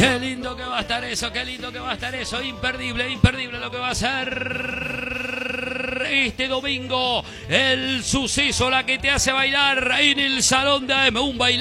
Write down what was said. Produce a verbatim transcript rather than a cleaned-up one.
Qué lindo que va a estar eso, qué lindo que va a estar eso. Imperdible, imperdible lo que va a ser este domingo. El suceso, la que te hace bailar en el salón de un baile.